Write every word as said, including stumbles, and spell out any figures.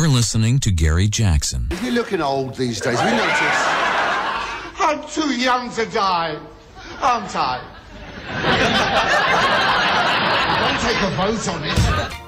You're listening to Gary Jackson. You're looking old these days, we notice. I'm too young to die, aren't I? Don't take a vote on it.